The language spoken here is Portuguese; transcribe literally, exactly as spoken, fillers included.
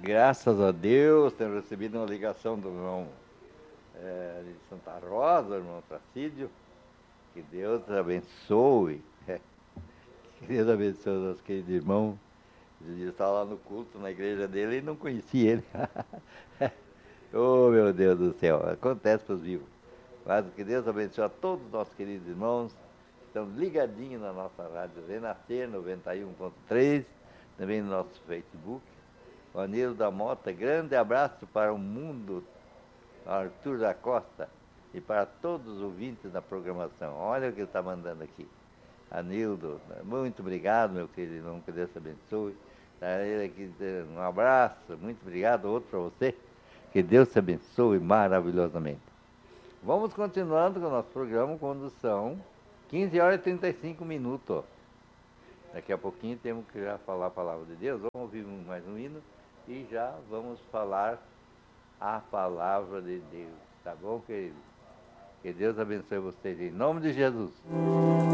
Graças a Deus, tenho recebido uma ligação do irmão é, de Santa Rosa, irmão Tracídio. Que Deus abençoe. Que Deus abençoe o nosso querido irmão. Eu estava lá no culto, na igreja dele, e não conhecia ele. Oh, meu Deus do céu, acontece para os vivos. Mas que Deus abençoe a todos os nossos queridos irmãos que estão ligadinhos na nossa rádio Renascer noventa e um ponto três, também no nosso Facebook. O Anilo da Mota, grande abraço para o mundo, Arthur da Costa, e para todos os ouvintes da programação. Olha o que ele está mandando aqui. Anildo, muito obrigado, meu querido irmão, que Deus te abençoe. Tá ele aqui, um abraço, muito obrigado, outro para você. Que Deus te abençoe maravilhosamente. Vamos continuando com o nosso programa, quando são quinze horas e trinta e cinco minutos. Daqui a pouquinho temos que já falar a palavra de Deus. Vamos ouvir mais um hino e já vamos falar a palavra de Deus. Tá bom, querido? Que Deus abençoe vocês em nome de Jesus.